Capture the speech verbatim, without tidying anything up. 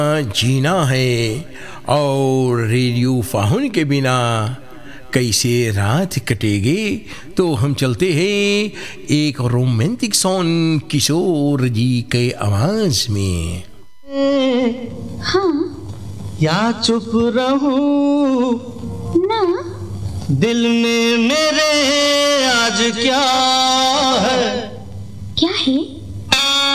जीना है और रेडियो फाहुन के बिना कैसे रात कटेगी। तो हम चलते हैं एक रोमांटिक सॉन्ग किशोर जी के आवाज में। हाँ या चुप रहूं ना, दिल में मेरे आज क्या है। क्या है?